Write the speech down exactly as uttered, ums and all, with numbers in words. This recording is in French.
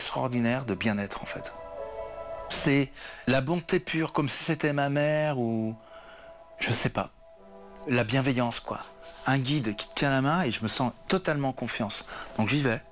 extraordinaire de bien-être en fait. C'est la bonté pure, comme si c'était ma mère ou... Je sais pas. La bienveillance quoi. Un guide qui te tient la main et je me sens totalement confiance. Donc j'y vais.